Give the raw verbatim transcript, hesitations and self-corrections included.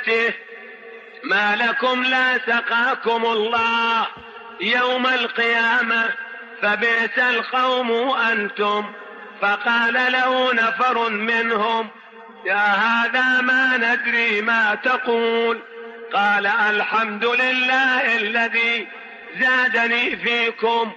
نفسه: ما لكم لا سقاكم الله يوم القيامة فبئس القوم أنتم. فقال له نفر منهم: يا هذا ما ندري ما تقول. قال: الحمد لله الذي زادني فيكم